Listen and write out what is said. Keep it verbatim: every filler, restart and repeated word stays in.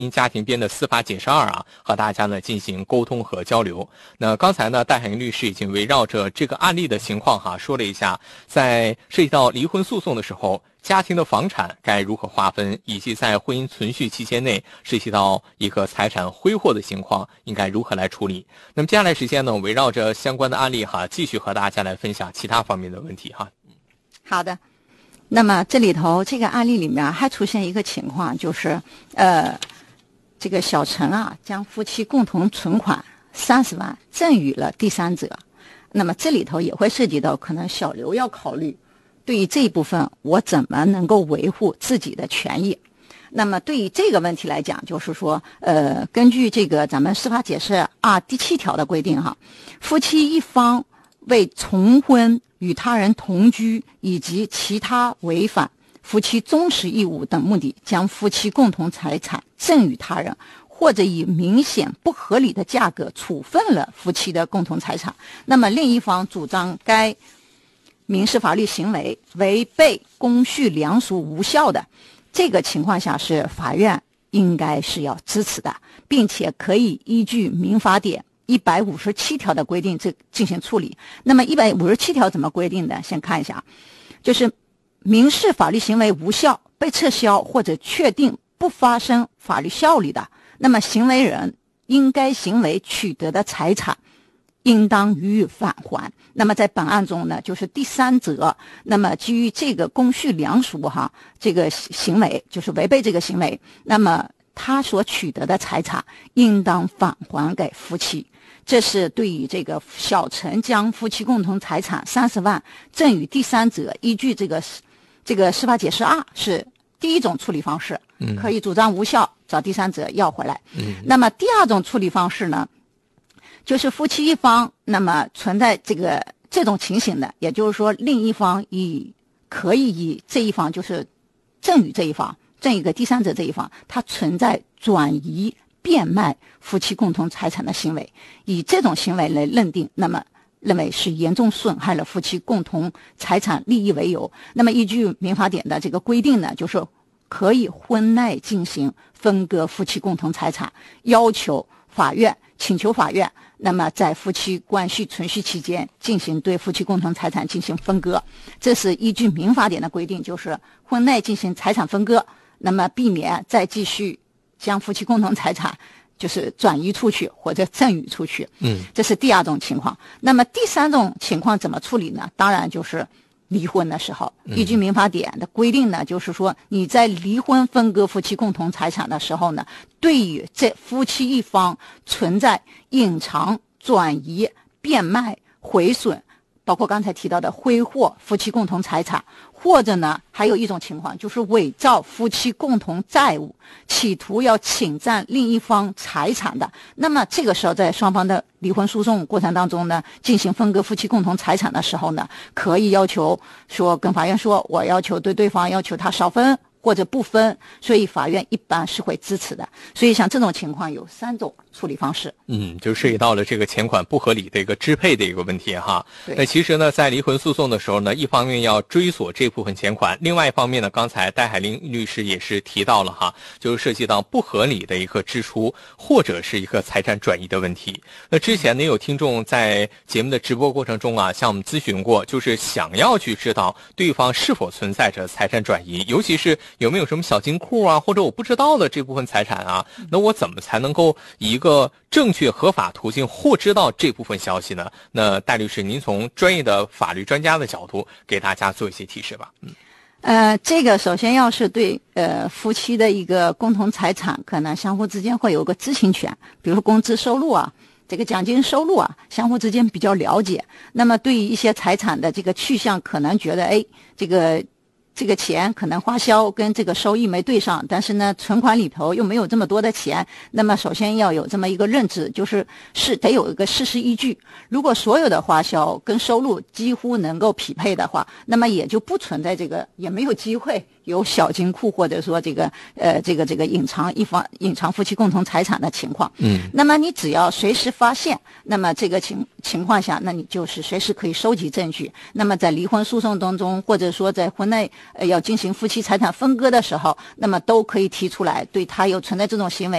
家庭编的司法解释二啊，和大家呢进行沟通和交流。那刚才呢，戴海英律师已经围绕着这个案例的情况哈，说了一下，在涉及到离婚诉讼的时候，家庭的房产该如何划分，以及在婚姻存续期间内涉及到一个财产挥霍的情况，应该如何来处理。那么接下来时间呢，围绕着相关的案例哈，继续和大家来分享其他方面的问题哈。 好的。那么这里头这个案例里面还出现一个情况，就是呃。这个小陈啊，将夫妻共同存款三十万赠与了第三者。那么这里头也会涉及到，可能小刘要考虑，对于这一部分我怎么能够维护自己的权益。那么对于这个问题来讲，就是说，呃，根据这个咱们司法解释二第七条的规定哈，夫妻一方为重婚、与他人同居以及其他违反夫妻忠实义务等目的，将夫妻共同财产赠与他人，或者以明显不合理的价格处分了夫妻的共同财产，那么另一方主张该民事法律行为违背公序良俗无效的，这个情况下是法院应该是要支持的，并且可以依据民法典一百五十七条的规定这进行处理。那么一百五十七条怎么规定的？先看一下，就是民事法律行为无效、被撤销或者确定不发生法律效力的，那么行为人因该行为取得的财产应当予以返还。那么在本案中呢，就是第三者，那么基于这个公序良俗哈，这个行为就是违背这个行为，那么他所取得的财产应当返还给夫妻。这是对于这个小陈将夫妻共同财产三十万赠与第三者，依据这个这个司法解释二是第一种处理方式，可以主张无效，找第三者要回来。嗯、那么第二种处理方式呢，就是夫妻一方那么存在这个这种情形的，也就是说另一方以可以以这一方就是赠与这一方赠与给第三者这一方，他存在转移变卖夫妻共同财产的行为，以这种行为来认定，那么认为是严重损害了夫妻共同财产利益为由，那么依据民法典的这个规定呢，就是可以婚内进行分割夫妻共同财产，要求法院请求法院，那么在夫妻关系存续期间进行对夫妻共同财产进行分割。这是依据民法典的规定，就是婚内进行财产分割，那么避免再继续将夫妻共同财产就是转移出去或者赠与出去。嗯，这是第二种情况。那么第三种情况怎么处理呢？当然就是离婚的时候，依据民法典的规定呢，就是说你在离婚分割夫妻共同财产的时候呢，对于这夫妻一方存在隐藏、转移、变卖、毁损，包括刚才提到的挥霍夫妻共同财产，或者呢还有一种情况就是伪造夫妻共同债务，企图要侵占另一方财产的，那么这个时候在双方的离婚诉讼过程当中呢，进行分割夫妻共同财产的时候呢，可以要求说跟法院说，我要求对对方要求他少分或者不分，所以法院一般是会支持的。所以像这种情况有三种处理方式。 嗯，就涉及到了这个钱款不合理的一个支配的一个问题哈。那其实呢，在离婚诉讼的时候呢，一方面要追索这部分钱款，另外一方面呢，刚才戴海玲律师也是提到了哈，就是涉及到不合理的一个支出或者是一个财产转移的问题。那之前呢，有听众在节目的直播过程中啊，向我们咨询过，就是想要去知道对方是否存在着财产转移，尤其是有没有什么小金库啊，或者我不知道的这部分财产啊，那我怎么才能够以一个正确合法途径获知到这部分消息呢？那戴律师，您从专业的法律专家的角度给大家做一些提示吧。嗯， 呃，这个首先要是对呃夫妻的一个共同财产，可能相互之间会有个知情权，比如说工资收入啊，这个奖金收入啊，相互之间比较了解。那么对于一些财产的这个去向，可能觉得哎，这个。这个钱可能花销跟这个收益没对上，但是呢存款里头又没有这么多的钱，那么首先要有这么一个认知，就是是得有一个事实依据。如果所有的花销跟收入几乎能够匹配的话，那么也就不存在这个，也没有机会有小金库或者说这个呃这个这个隐藏一方隐藏夫妻共同财产的情况。 嗯， 那么你只要随时发现，那么这个情情况下，那你就是随时可以收集证据。那么在离婚诉讼当中，或者说在婚内呃要进行夫妻财产分割的时候，那么都可以提出来，对他有存在这种行为。